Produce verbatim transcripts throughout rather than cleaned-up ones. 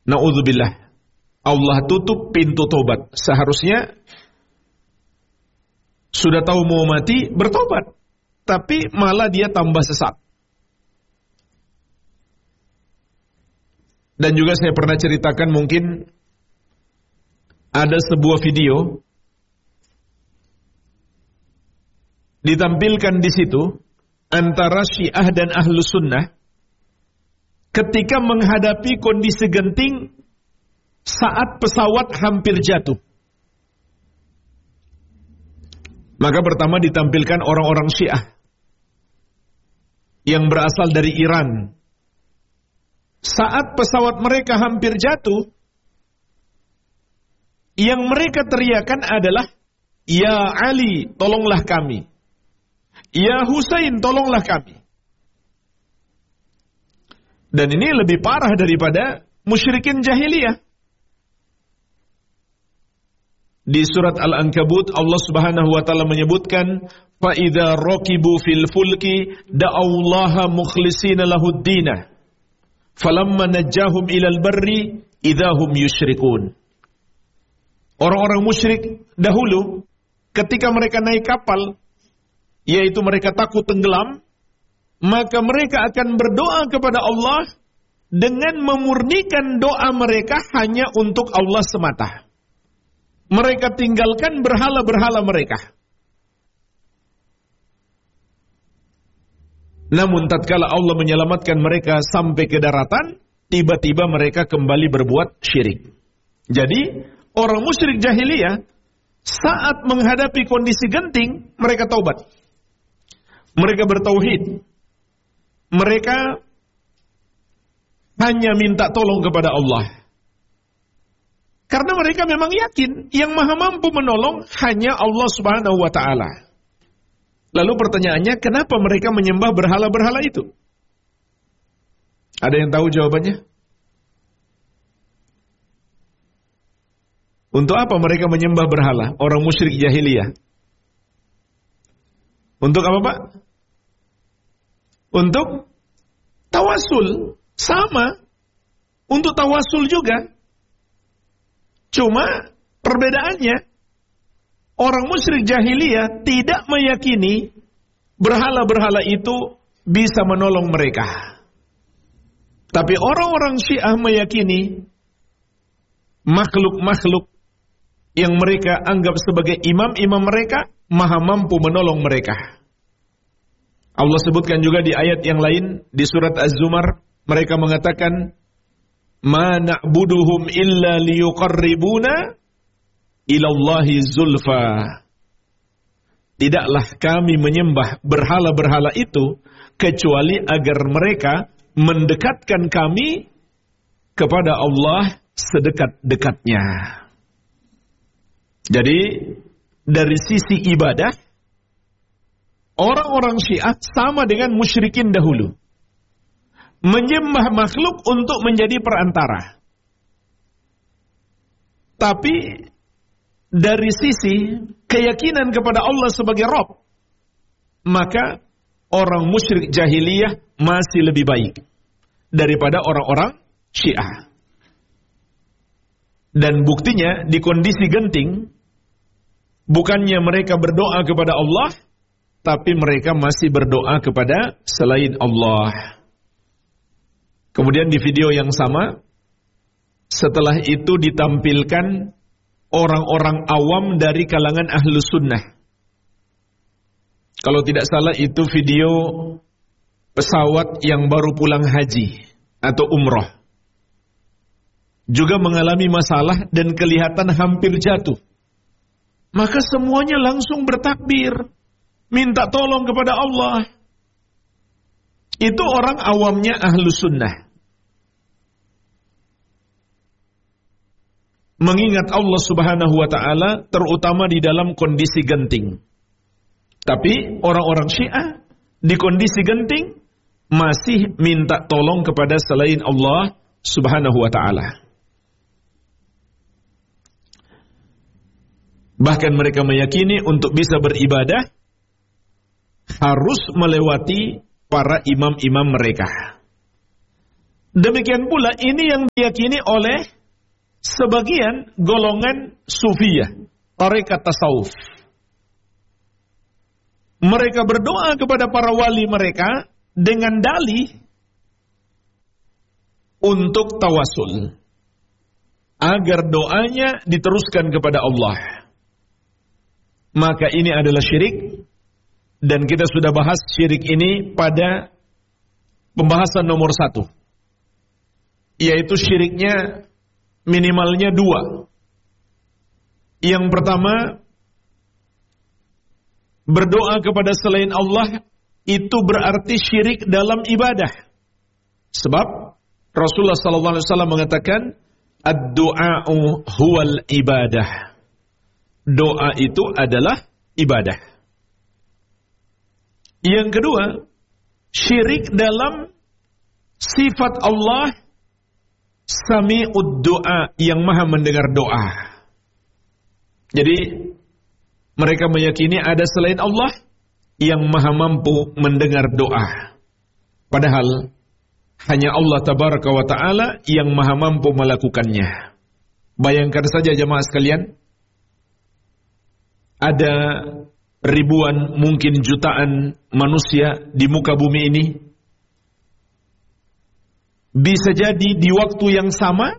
Na'udzubillah. Allah tutup pintu tobat. Seharusnya sudah tahu mau mati, bertobat. Tapi malah dia tambah sesat. Dan juga saya pernah ceritakan, mungkin ada sebuah video ditampilkan di situ antara Syiah dan Ahlus Sunnah ketika menghadapi kondisi genting saat pesawat hampir jatuh. Maka pertama ditampilkan orang-orang Syiah yang berasal dari Iran. Saat pesawat mereka hampir jatuh, yang mereka teriakan adalah, "Ya Ali, tolonglah kami. Ya Husain, tolonglah kami." Dan ini lebih parah daripada musyrikin jahiliyah. Di surat Al-Ankabut Allah Subhanahu wa taala menyebutkan, "Fa idza raqibu fil fulki da'allaha mukhlishina lahud-dinah. Falamma najjahum ilal barri idahum yusyrikun." Orang-orang musyrik dahulu ketika mereka naik kapal, yaitu mereka takut tenggelam, maka mereka akan berdoa kepada Allah dengan memurnikan doa mereka hanya untuk Allah semata. Mereka tinggalkan berhala-berhala mereka. Namun tatkala Allah menyelamatkan mereka sampai ke daratan, tiba-tiba mereka kembali berbuat syirik. Jadi, orang musyrik jahiliyah saat menghadapi kondisi genting, mereka taubat. Mereka bertauhid. Mereka hanya minta tolong kepada Allah. Karena mereka memang yakin yang maha mampu menolong hanya Allah Subhanahu wa ta'ala. Lalu pertanyaannya, kenapa mereka menyembah berhala-berhala itu? Ada yang tahu jawabannya? Untuk apa mereka menyembah berhala? Orang musyrik jahiliyah. Untuk apa, Pak? Untuk tawasul. Sama. Untuk tawasul juga. Cuma perbedaannya, orang musyrik jahiliyah tidak meyakini berhala-berhala itu bisa menolong mereka. Tapi orang-orang Syiah meyakini makhluk-makhluk yang mereka anggap sebagai imam-imam mereka maha mampu menolong mereka. Allah sebutkan juga di ayat yang lain di surat Az-Zumar, mereka mengatakan, "Ma na'buduhum illa liyuqarribuna ilallahi zulfa." Tidaklah kami menyembah berhala-berhala itu kecuali agar mereka mendekatkan kami kepada Allah sedekat-dekatnya. Jadi dari sisi ibadah, orang-orang Syiah sama dengan musyrikin dahulu. Menyembah makhluk untuk menjadi perantara. Tapi dari sisi keyakinan kepada Allah sebagai Rabb, maka orang musyrik jahiliyah masih lebih baik daripada orang-orang Syiah. Dan buktinya di kondisi genting, bukannya mereka berdoa kepada Allah, tapi mereka masih berdoa kepada selain Allah. Kemudian di video yang sama, setelah itu ditampilkan orang-orang awam dari kalangan Ahlus Sunnah. Kalau tidak salah itu video pesawat yang baru pulang haji atau umroh. Juga mengalami masalah dan kelihatan hampir jatuh. Maka semuanya langsung bertakbir, minta tolong kepada Allah. Itu orang awamnya Ahlus Sunnah. Mengingat Allah Subhanahu wa ta'ala terutama di dalam kondisi genting. Tapi orang-orang Syiah di kondisi genting masih minta tolong kepada selain Allah Subhanahu wa ta'ala. Bahkan mereka meyakini untuk bisa beribadah harus melewati para imam-imam mereka. Demikian pula ini yang diyakini oleh sebagian golongan Sufiyah, tarekat tasawuf. Mereka berdoa kepada para wali mereka dengan dalih untuk tawasul, agar doanya diteruskan kepada Allah. Maka ini adalah syirik, dan kita sudah bahas syirik ini pada pembahasan nomor satu, yaitu syiriknya minimalnya dua. Yang pertama, berdoa kepada selain Allah itu berarti syirik dalam ibadah. Sebab Rasulullah sallallahu alaihi wasallam mengatakan, ad-du'a'u huwal ibadah. Doa itu adalah ibadah. Yang kedua, syirik dalam sifat Allah Sami'ud du'a, yang maha mendengar doa. Jadi mereka meyakini ada selain Allah yang maha mampu mendengar doa. Padahal hanya Allah tabaraka wa ta'ala yang maha mampu melakukannya. Bayangkan saja jemaah sekalian, ada ribuan, mungkin jutaan manusia di muka bumi ini. Bisa jadi di waktu yang sama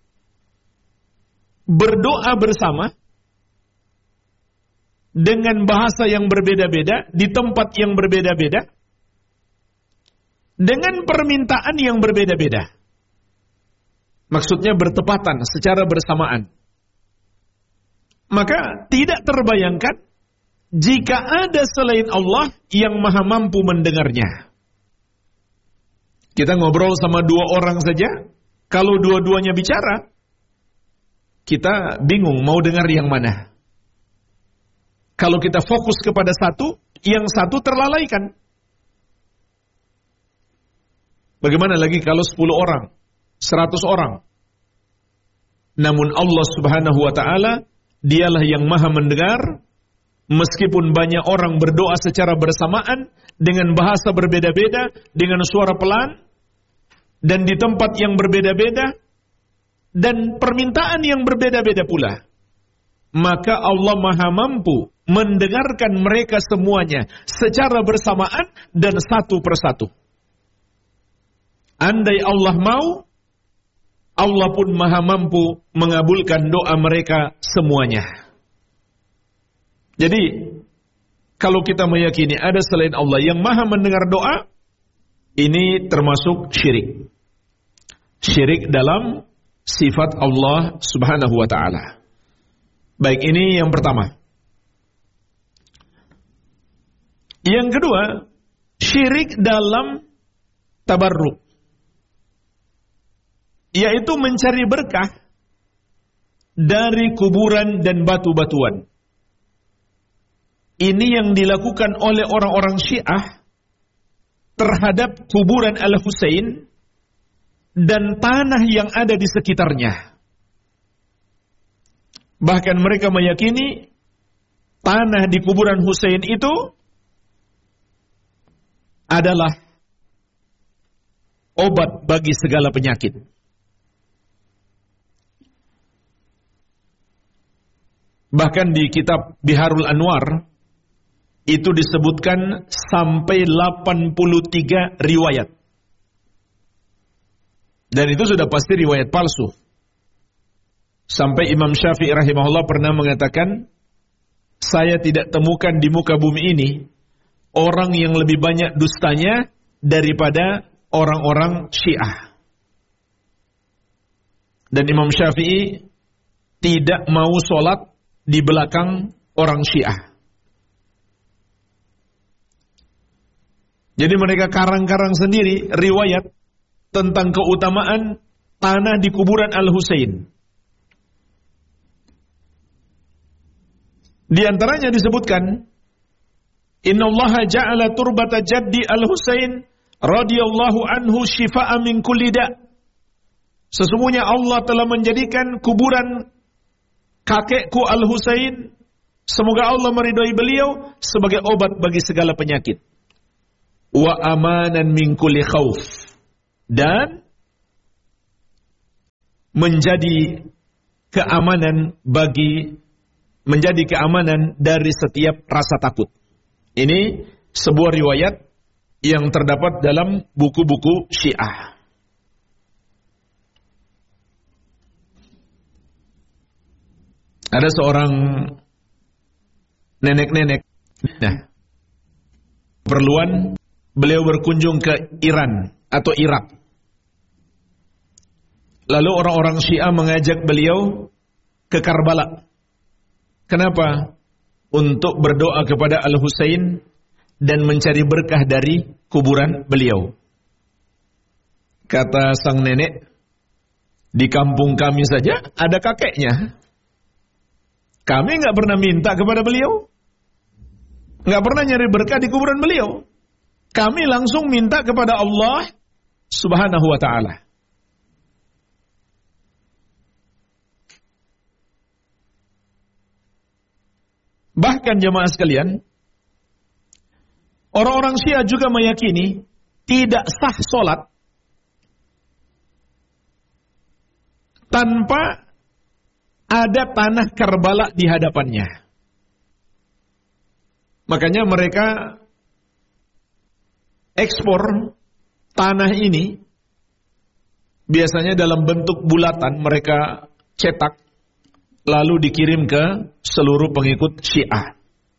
berdoa bersama dengan bahasa yang berbeda-beda, di tempat yang berbeda-beda, dengan permintaan yang berbeda-beda. Maksudnya bertepatan secara bersamaan. Maka tidak terbayangkan jika ada selain Allah yang maha mampu mendengarnya. Kita ngobrol sama dua orang saja, kalau dua-duanya bicara, kita bingung mau dengar yang mana. Kalau kita fokus kepada satu, yang satu terlalaikan. Bagaimana lagi kalau sepuluh orang, seratus orang? Namun Allah subhanahu wa ta'ala, dialah yang maha mendengar, meskipun banyak orang berdoa secara bersamaan, dengan bahasa berbeda-beda, dengan suara pelan, dan di tempat yang berbeda-beda, dan permintaan yang berbeda-beda pula. Maka Allah maha mampu mendengarkan mereka semuanya secara bersamaan dan satu persatu. Andai Allah mau, Allah pun maha mampu mengabulkan doa mereka semuanya. Jadi, kalau kita meyakini ada selain Allah yang maha mendengar doa, ini termasuk syirik. Syirik dalam sifat Allah subhanahu wa ta'ala. Baik, ini yang pertama. Yang kedua, syirik dalam tabarruk, yaitu mencari berkah dari kuburan dan batu-batuan. Ini yang dilakukan oleh orang-orang Syiah terhadap kuburan Al-Husain dan tanah yang ada di sekitarnya. Bahkan mereka meyakini tanah di kuburan Husain itu adalah obat bagi segala penyakit. Bahkan di kitab Biharul Anwar itu disebutkan sampai delapan puluh tiga riwayat. Dan itu sudah pasti riwayat palsu. Sampai Imam Syafi'i rahimahullah pernah mengatakan, saya tidak temukan di muka bumi ini orang yang lebih banyak dustanya daripada orang-orang Syiah. Dan Imam Syafi'i tidak mau sholat di belakang orang Syiah. Jadi mereka karang-karang sendiri riwayat tentang keutamaan tanah di kuburan Al-Husain. Di antaranya disebutkan, Innallaha ja'ala turbata jaddi Al-Husain radhiyallahu anhu shifa'a min kulli da'. Sesungguhnya Allah telah menjadikan kuburan kakekku Al-Husain, semoga Allah meridhai beliau, sebagai obat bagi segala penyakit. Wa amanan min kulli khauf. Dan menjadi keamanan bagi menjadi keamanan dari setiap rasa takut. Ini sebuah riwayat yang terdapat dalam buku-buku Syiah. Ada seorang nenek-nenek, nah, keperluan beliau berkunjung ke Iran atau Irak. Lalu orang-orang Syiah mengajak beliau ke Karbala. Kenapa? Untuk berdoa kepada Al-Husain dan mencari berkah dari kuburan beliau. Kata sang nenek, di kampung kami saja ada kakeknya. Kami nggak pernah minta kepada beliau, nggak pernah nyari berkah di kuburan beliau. Kami langsung minta kepada Allah Subhanahu wa Ta'ala. Bahkan jemaah sekalian, orang-orang Syiah juga meyakini tidak sah solat tanpa ada tanah Karbala di hadapannya. Makanya mereka ekspor tanah ini biasanya dalam bentuk bulatan, mereka cetak lalu dikirim ke seluruh pengikut Syiah.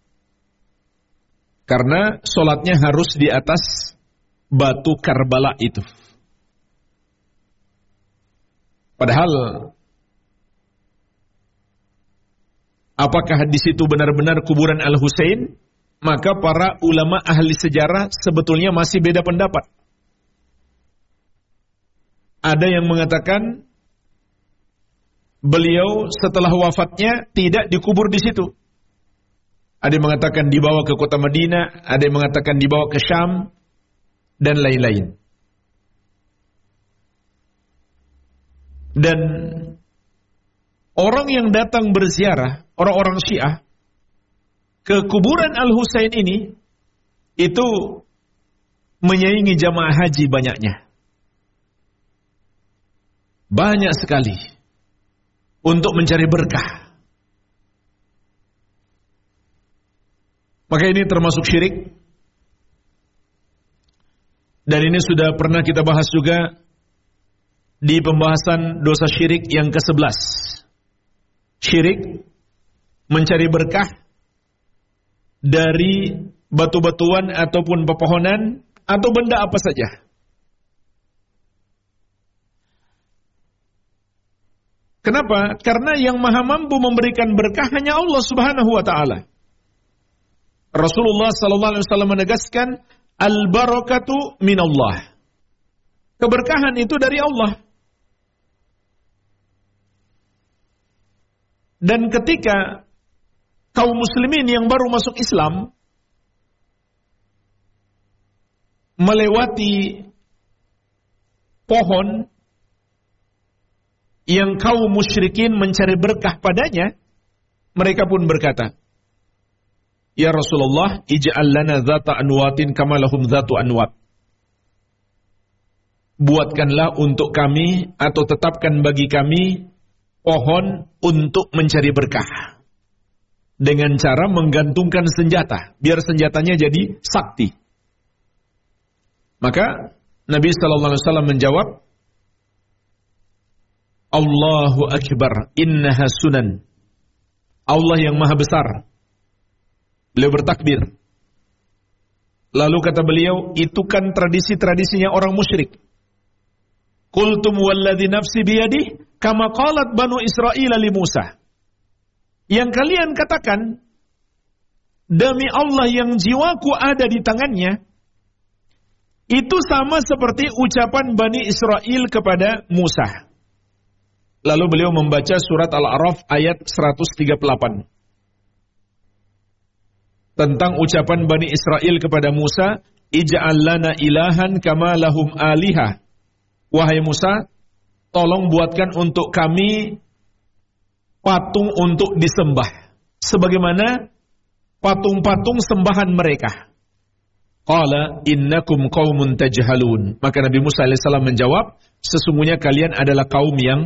Karena solatnya harus di atas batu Karbala itu. Padahal apakah di situ benar-benar kuburan Al-Husain? Maka para ulama ahli sejarah sebetulnya masih beda pendapat. Ada yang mengatakan beliau setelah wafatnya tidak dikubur di situ. Ada yang mengatakan dibawa ke kota Madinah, ada yang mengatakan dibawa ke Syam, dan lain-lain. Dan orang yang datang berziarah, orang-orang Syiah, ke kuburan Al-Husain ini, itu menyaingi jamaah haji banyaknya. Banyak sekali. Untuk mencari berkah. Maka ini termasuk syirik. Dan ini sudah pernah kita bahas juga di pembahasan dosa syirik yang kesebelas. Syirik mencari berkah dari batu-batuan ataupun pepohonan atau benda apa saja. Kenapa? Karena yang maha mampu memberikan berkah hanya Allah Subhanahu wa Ta'ala. Rasulullah sallallahu alaihi wasallam menegaskan, al-barakatu minallah. Keberkahan itu dari Allah. Dan ketika kaum muslimin yang baru masuk Islam melewati pohon yang kaum musyrikin mencari berkah padanya, mereka pun berkata, Ya Rasulullah, ij'al lana dhata anwatin kama lahum dhatu anwat. Buatkanlah untuk kami atau tetapkan bagi kami pohon untuk mencari berkah. Dengan cara menggantungkan senjata, biar senjatanya jadi sakti. Maka Nabi sallallahu alaihi wasallam menjawab, Allahu Akbar, innaha sunan. Allah yang maha besar. Beliau bertakbir. Lalu kata beliau, itu kan tradisi-tradisinya orang musyrik. Qultum walladhi nafsi biyadih, kama qalat banu Israel li Musa. Yang kalian katakan, demi Allah yang jiwaku ada di tangannya, itu sama seperti ucapan Bani Israel kepada Musa. Lalu beliau membaca surat Al-A'raf ayat seratus tiga puluh delapan. Tentang ucapan Bani Israel kepada Musa, Ij'al lana ilahan kama lahum alihah. Wahai Musa, tolong buatkan untuk kami patung untuk disembah. Sebagaimana patung-patung sembahan mereka. Qala innakum qaumun tajhalun. Maka Nabi Musa alaihissalam menjawab, sesungguhnya kalian adalah kaum yang